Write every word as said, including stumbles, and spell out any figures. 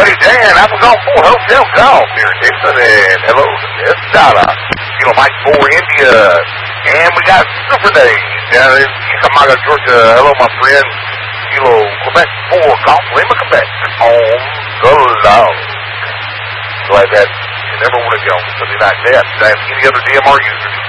buddy Dan, Apple Golf Ford Hotel Golf here in Dixon, and hello to Miss Donna. Kilo Mike four India, and we got Super Dave down in Chickamauga, Georgia. Hello, my friend. Kilo Quebec four Golf Lima, Quebec on the love. Glad that and every one of y'all Sunday night death. Any other D M R users?